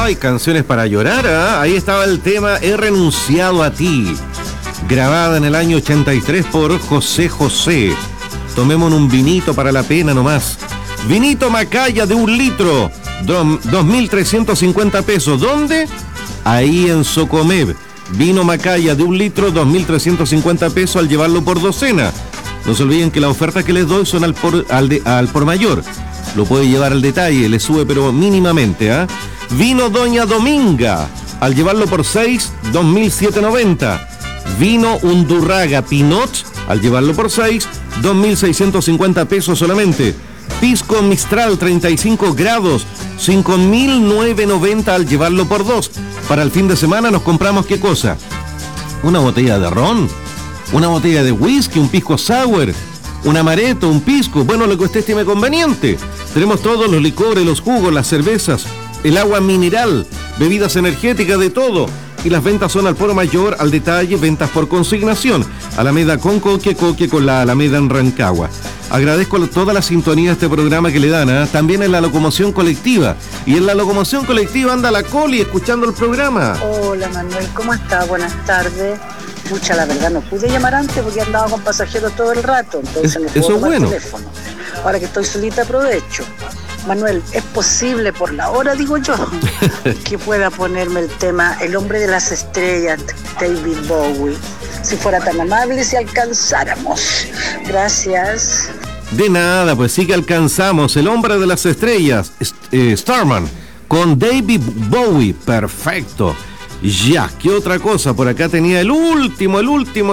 Ay, canciones para llorar, ¿ah? Ahí estaba el tema He renunciado a ti, grabada en el año 83 por José José. Tomemos un vinito para la pena nomás. Vinito Macaya de 1 litro, 2.350 pesos. ¿Dónde? Ahí en Socomev. Vino Macaya de 1 litro, 2.350 pesos al llevarlo por docena. No se olviden que las ofertas que les doy son al por mayor. Lo puede llevar al detalle, le sube pero mínimamente, ¿ah? Vino Doña Dominga, al llevarlo por 6, 2.790. Vino Undurraga Pinot, al llevarlo por 6, 2.650 pesos solamente. Pisco Mistral 35 grados, 5.990 al llevarlo por 2. Para el fin de semana nos compramos ¿qué cosa? Una botella de ron, una botella de whisky, un pisco sour, un amaretto, un pisco, bueno, lo que usted estime conveniente. Tenemos todos los licores, los jugos, las cervezas, el agua mineral, bebidas energéticas, de todo. Y las ventas son al por mayor, al detalle, ventas por consignación. Alameda con Coque con la Alameda en Rancagua. Agradezco toda la sintonía de este programa que le dan, ¿eh? También en la locomoción colectiva. Y en la locomoción colectiva anda la Coli escuchando el programa. Hola Manuel, ¿cómo está? Buenas tardes. Pucha, la verdad no pude llamar antes porque andaba con pasajeros todo el rato, entonces no puedo eso tomar bueno. el teléfono. Ahora que estoy solita aprovecho. Manuel, ¿es posible por la hora, digo yo, que pueda ponerme el tema El hombre de las estrellas, David Bowie? Si fuera tan amable, si alcanzáramos. Gracias. De nada, pues sí que alcanzamos. El hombre de las estrellas, Starman, con David Bowie. Perfecto. Ya, ¿qué otra cosa? Por acá tenía el último